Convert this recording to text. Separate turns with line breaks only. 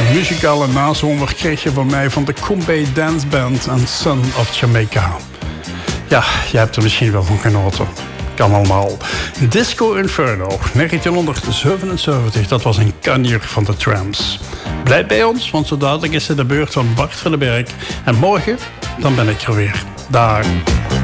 muzikale nazonder kreeg je van mij van de Combay Dance Band en Son of Jamaica. Ja, je hebt er misschien wel van genoten. Kan allemaal. Disco Inferno, 1977. Dat was een kanjer van de Tramps. Blijf bij ons, want zo dadelijk is het de beurt van Bart van den Berg. En morgen, dan ben ik er weer. Daar.